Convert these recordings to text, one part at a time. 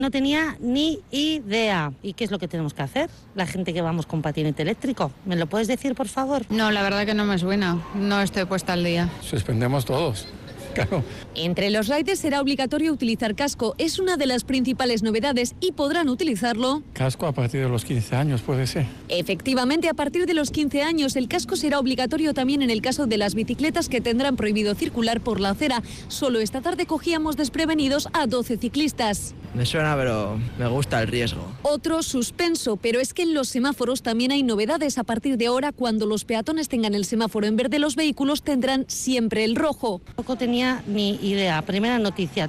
No tenía ni idea. ¿Y qué es lo que tenemos que hacer? La gente que vamos con patinete eléctrico. ¿Me lo puedes decir, por favor? No, la verdad que no me suena. No estoy puesta al día. Suspendemos todos. Claro. Entre los riders será obligatorio utilizar casco. Es una de las principales novedades y podrán utilizarlo. Casco a partir de los 15 años, puede ser. Efectivamente, a partir de los 15 años el casco será obligatorio también en el caso de las bicicletas que tendrán prohibido circular por la acera. Solo esta tarde cogíamos desprevenidos a 12 ciclistas. Me suena, pero me gusta el riesgo. Otro suspenso, pero es que en los semáforos también hay novedades. A partir de ahora, cuando los peatones tengan el semáforo en verde, los vehículos tendrán siempre el rojo. Tampoco tenía ni idea. Primera noticia,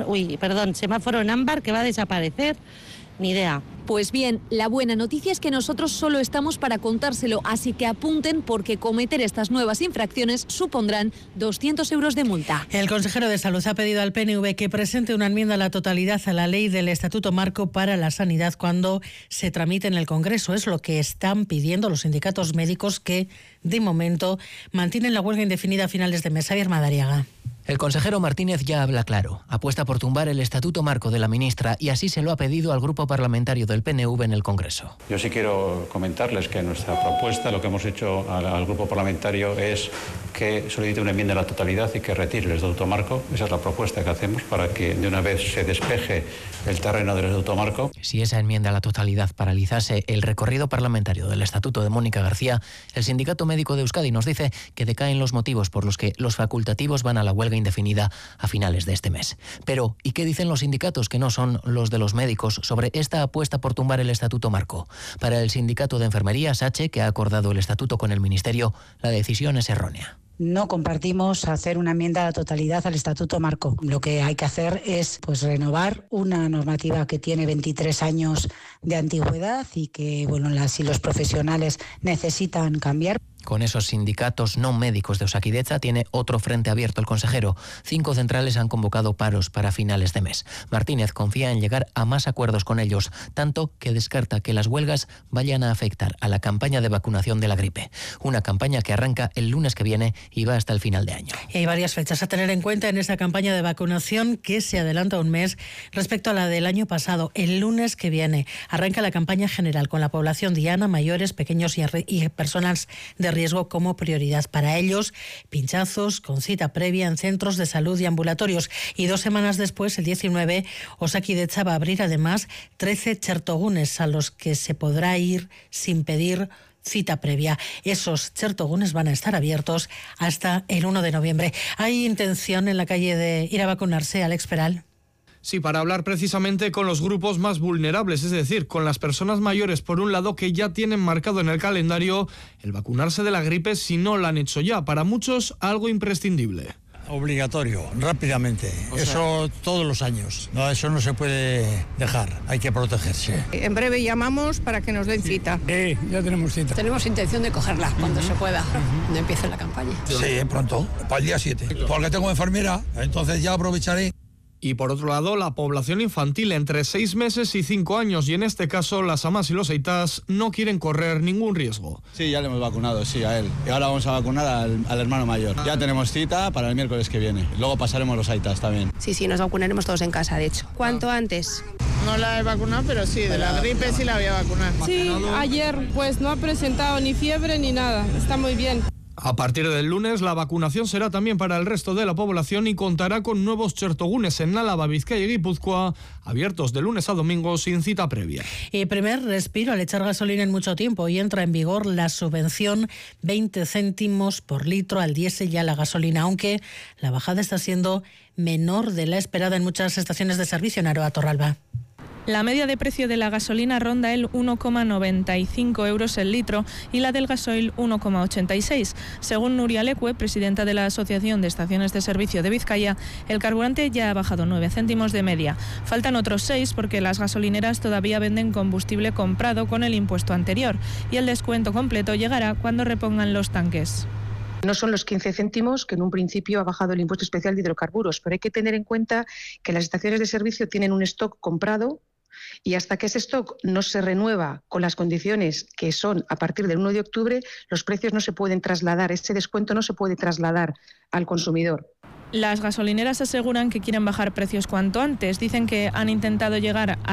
semáforo en ámbar que va a desaparecer. Ni idea. Pues bien, la buena noticia es que nosotros solo estamos para contárselo, así que apunten porque cometer estas nuevas infracciones supondrán 200 euros de multa. El consejero de Salud ha pedido al PNV que presente una enmienda a la totalidad a la ley del Estatuto Marco para la Sanidad cuando se tramite en el Congreso. Es lo que están pidiendo los sindicatos médicos que, de momento, mantienen la huelga indefinida a finales de mes. Javier Madariaga. El consejero Martínez ya habla claro. Apuesta por tumbar el Estatuto Marco de la ministra y así se lo ha pedido al grupo parlamentario del PNV en el Congreso. Yo sí quiero comentarles que nuestra propuesta, lo que hemos hecho al grupo parlamentario es que solicite una enmienda a la totalidad y que retire el Estatuto Marco. Esa es la propuesta que hacemos para que de una vez se despeje el terreno del Estatuto Marco. Si esa enmienda a la totalidad paralizase el recorrido parlamentario del Estatuto de Mónica García, el Sindicato Médico de Euskadi nos dice que decaen los motivos por los que los facultativos van a la huelga indefinida a finales de este mes. Pero, ¿y qué dicen los sindicatos que no son los de los médicos sobre esta apuesta por tumbar el Estatuto Marco? Para el Sindicato de Enfermería, SACHE, que ha acordado el Estatuto con el Ministerio, la decisión es errónea. No compartimos hacer una enmienda a la totalidad al Estatuto Marco. Lo que hay que hacer es renovar una normativa que tiene 23 años de antigüedad y que si los profesionales necesitan cambiar. Con esos sindicatos no médicos de Osakidetza tiene otro frente abierto el consejero. 5 centrales han convocado paros para finales de mes. Martínez confía en llegar a más acuerdos con ellos, tanto que descarta que las huelgas vayan a afectar a la campaña de vacunación de la gripe. Una campaña que arranca el lunes que viene y va hasta el final de año. Y hay varias fechas a tener en cuenta en esa campaña de vacunación que se adelanta un mes respecto a la del año pasado. El lunes que viene arranca la campaña general con la población diana, mayores, pequeños y personas de riesgo como prioridad. Para ellos, pinchazos con cita previa en centros de salud y ambulatorios. Y 2 semanas después, el 19, Osakidetza va a abrir además 13 chertogunes a los que se podrá ir sin pedir cita previa. Esos chertogunes van a estar abiertos hasta el 1 de noviembre. ¿Hay intención en la calle de ir a vacunarse, Alex Peral? Sí, para hablar precisamente con los grupos más vulnerables, es decir, con las personas mayores, por un lado, que ya tienen marcado en el calendario el vacunarse de la gripe si no lo han hecho ya. Para muchos, algo imprescindible. Obligatorio, rápidamente. Eso todos los años. No, eso no se puede dejar, hay que protegerse. En breve llamamos para que nos den cita. Ya tenemos cita. Tenemos intención de cogerla cuando se pueda, cuando empiece la campaña. Sí, pronto, para el día 7. Porque tengo enfermera, entonces ya aprovecharé. Y por otro lado, la población infantil entre 6 meses y 5 años, y en este caso las amas y los aitas no quieren correr ningún riesgo. Sí, ya le hemos vacunado, sí, a él. Y ahora vamos a vacunar al hermano mayor. Ya tenemos cita para el miércoles que viene. Luego pasaremos los aitas también. Sí, nos vacunaremos todos en casa, de hecho. ¿Cuánto antes? No la he vacunado, pero sí, de la gripe sí la voy a vacunar. Sí, ayer, pues no ha presentado ni fiebre ni nada. Está muy bien. A partir del lunes, la vacunación será también para el resto de la población y contará con nuevos chertogunes en Álava, Vizcaya y Guipúzcoa, abiertos de lunes a domingo sin cita previa. Y primer respiro al echar gasolina en mucho tiempo y entra en vigor la subvención 20 céntimos por litro al diésel y a la gasolina, aunque la bajada está siendo menor de la esperada en muchas estaciones de servicio. En Aroa, Torralba. La media de precio de la gasolina ronda el 1,95 euros el litro y la del gasoil 1,86. Según Nuria Lecue, presidenta de la Asociación de Estaciones de Servicio de Vizcaya, el carburante ya ha bajado 9 céntimos de media. Faltan otros 6 porque las gasolineras todavía venden combustible comprado con el impuesto anterior y el descuento completo llegará cuando repongan los tanques. No son los 15 céntimos que en un principio ha bajado el impuesto especial de hidrocarburos, pero hay que tener en cuenta que las estaciones de servicio tienen un stock comprado Y hasta que ese stock no se renueva con las condiciones que son a partir del 1 de octubre, los precios no se pueden trasladar, ese descuento no se puede trasladar al consumidor. Las gasolineras aseguran que quieren bajar precios cuanto antes. Dicen que han intentado llegar a